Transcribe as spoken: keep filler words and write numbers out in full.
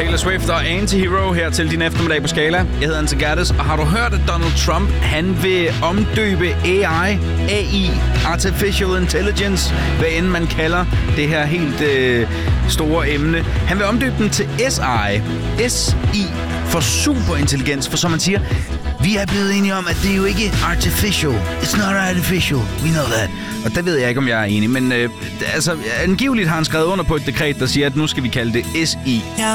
Taylor Swift og Anti-Hero her til din eftermiddag på Skala. Jeg hedder Ante Gerdes, og har du hørt, at Donald Trump han vil omdøbe A I, A I, Artificial Intelligence, hvad end man kalder det her helt øh, store emne. Han vil omdøbe den til S I, S I for superintelligens, for som man siger, vi er blevet enige om, at det er jo ikke artificial. It's not artificial. We know that. Og der ved jeg ikke, om jeg er enig, men øh, altså, angiveligt har han skrevet under på et dekret, der siger, at nu skal vi kalde det S I.